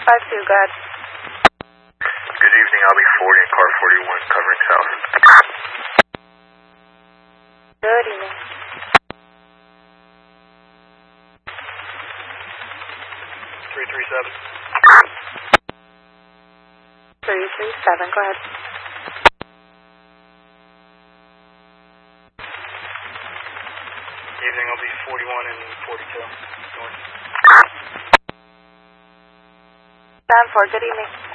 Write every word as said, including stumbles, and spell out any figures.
five two, go ahead. Good evening, I'll be forty in car forty-one, covering south. Good evening. three three seven. three three seven, go ahead. Evening, I'll be forty-one and forty-two. North. Stand for, good evening.